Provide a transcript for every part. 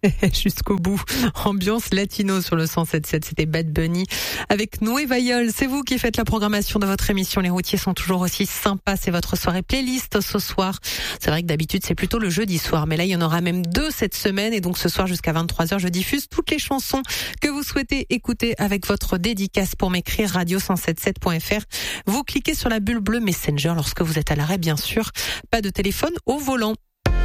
jusqu'au bout. Ambiance latino sur le 107.7, c'était Bad Bunny avec Noé Vayol. C'est vous qui faites la programmation de votre émission. Les routiers sont toujours aussi sympas. C'est votre soirée playlist ce soir. C'est vrai que d'habitude c'est plutôt le jeudi soir, mais là il y en aura même 2 cette semaine et donc ce soir jusqu'à 23h je diffuse toutes les chansons que vous souhaitez écouter avec votre dédicace. Pour m'écrire radio177.fr. Vous cliquez sur la bulle bleue Messenger lorsque vous êtes à l'arrêt, bien sûr. Pas de téléphone au volant.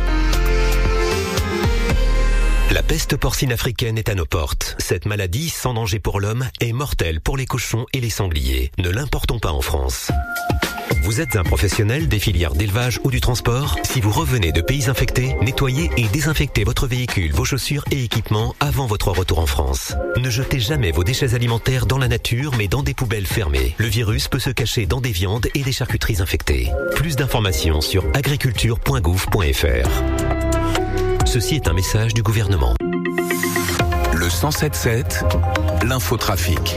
La peste porcine africaine est à nos portes. Cette maladie, sans danger pour l'homme, est mortelle pour les cochons et les sangliers. Ne l'importons pas en France. Vous êtes un professionnel des filières d'élevage ou du transport? Si vous revenez de pays infectés, nettoyez et désinfectez votre véhicule, vos chaussures et équipements avant votre retour en France. Ne jetez jamais vos déchets alimentaires dans la nature, mais dans des poubelles fermées. Le virus peut se cacher dans des viandes et des charcuteries infectées. Plus d'informations sur agriculture.gouv.fr. Ceci est un message du gouvernement. Le 107.7, l'infotrafic.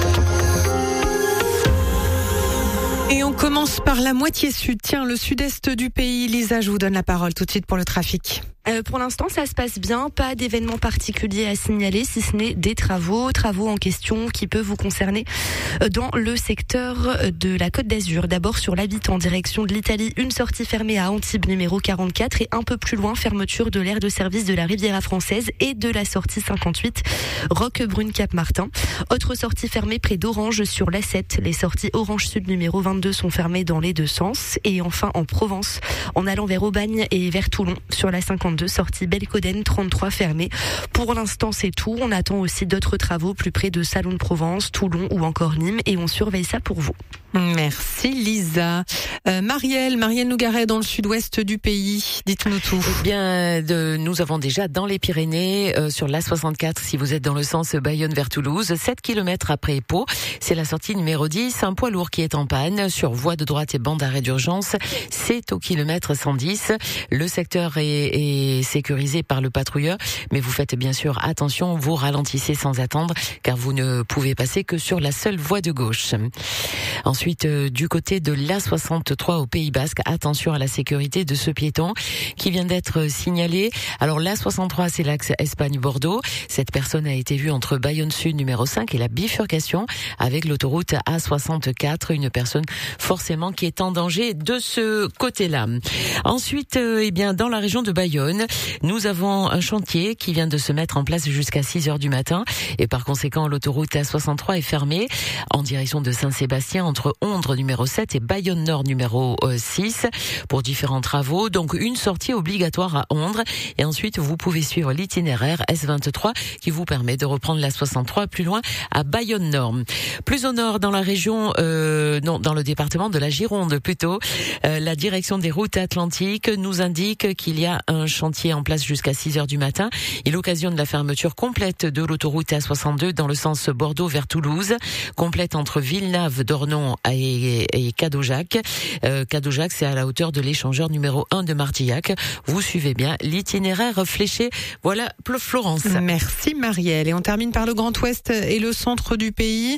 Et on commence par la moitié sud. Tiens, le sud-est du pays. Lisa, je vous donne la parole tout de suite pour le trafic. Pour l'instant, ça se passe bien. Pas d'événements particuliers à signaler, si ce n'est des travaux en question qui peuvent vous concerner dans le secteur de la Côte d'Azur. D'abord sur l'Habite en direction de l'Italie, une sortie fermée à Antibes numéro 44 et un peu plus loin, fermeture de l'aire de service de la Riviera française et de la sortie 58 Roquebrune-Cap-Martin. Autre sortie fermée près d'Orange sur l'A7. Les sorties Orange Sud numéro 22 sont fermées dans les deux sens. Et enfin en Provence, en allant vers Aubagne et vers Toulon sur la 52. Sortie Belcoden 33 fermée. Pour l'instant, c'est tout. On attend aussi d'autres travaux plus près de Salon de Provence, Toulon ou encore Nîmes et on surveille ça pour vous. Merci Lisa. Marielle Nougaret dans le sud-ouest du pays. Dites-nous tout. Eh bien, nous avons déjà dans les Pyrénées, sur l'A64, si vous êtes dans le sens Bayonne vers Toulouse, 7 km après Pau. C'est la sortie numéro 10, un poids lourd qui est en panne sur voie de droite et bande d'arrêt d'urgence. C'est au kilomètre 110. Le secteur est sécurisé par le patrouilleur, mais vous faites bien sûr attention, vous ralentissez sans attendre, car vous ne pouvez passer que sur la seule voie de gauche. Ensuite, du côté de l'A63 au Pays Basque, attention à la sécurité de ce piéton qui vient d'être signalé. Alors l'A63, c'est l'axe Espagne-Bordeaux. Cette personne a été vue entre Bayonne Sud numéro 5 et la bifurcation avec l'autoroute A64. Une personne forcément qui est en danger de ce côté-là. Ensuite, dans la région de Bayonne, nous avons un chantier qui vient de se mettre en place jusqu'à 6h du matin et par conséquent l'autoroute A63 est fermée en direction de Saint-Sébastien entre Ondres numéro 7 et Bayonne Nord numéro 6 pour différents travaux. Donc une sortie obligatoire à Ondres et ensuite vous pouvez suivre l'itinéraire S23 qui vous permet de reprendre la 63 plus loin à Bayonne Nord. Plus au nord dans la région, dans le département de la Gironde plutôt, la direction des routes atlantiques nous indique qu'il y a un chantier en place jusqu'à 6h du matin. Il occasionne la fermeture complète de l'autoroute A62 dans le sens Bordeaux vers Toulouse, complète entre Villeneuve, Dornon et Cadojac. Cadojac, c'est à la hauteur de l'échangeur numéro 1 de Martillac. Vous suivez bien l'itinéraire fléché. Voilà, Florence. Merci Marielle. Et on termine par le Grand Ouest et le centre du pays.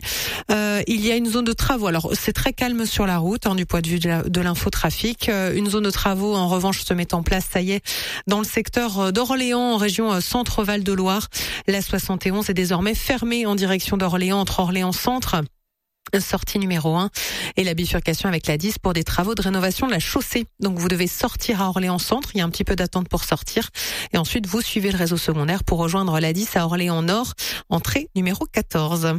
Il y a une zone de travaux. Alors, c'est très calme sur la route, du point de vue de l'infotrafic. Une zone de travaux, en revanche, se met en place, ça y est, dans le secteur d'Orléans, en région Centre-Val de Loire. La 71 est désormais fermée en direction d'Orléans, entre Orléans-Centre, sortie numéro 1, et la bifurcation avec la 10 pour des travaux de rénovation de la chaussée. Donc vous devez sortir à Orléans-Centre, il y a un petit peu d'attente pour sortir, et ensuite vous suivez le réseau secondaire pour rejoindre la 10 à Orléans-Nord, entrée numéro 14.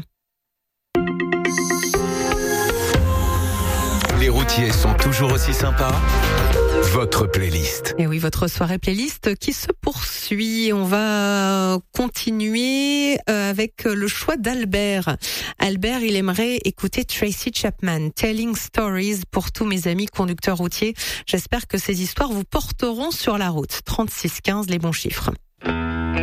Les routiers sont toujours aussi sympas. Votre playlist. Et oui, votre soirée playlist qui se poursuit. On va continuer avec le choix d'Albert. Albert, il aimerait écouter Tracy Chapman, Telling Stories, pour tous mes amis conducteurs routiers. J'espère que ces histoires vous porteront sur la route. 36 15, les bons chiffres.